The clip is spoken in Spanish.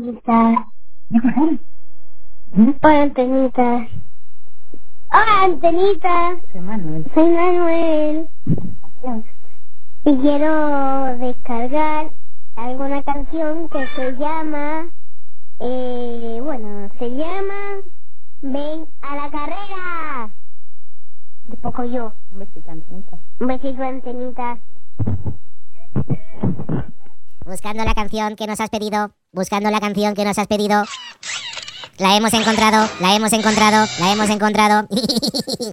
Antenitas. Hola, Antenitas. Hola, Antenitas. Soy Manuel. Soy Manuel. Y quiero descargar alguna canción que se llama... se llama... Ven a la carrera. De poco yo. Un besito, Antenita. Un besito, Antenitas. Buscando la canción que nos has pedido. Buscando la canción que nos has pedido. La hemos encontrado. La hemos encontrado. La hemos encontrado.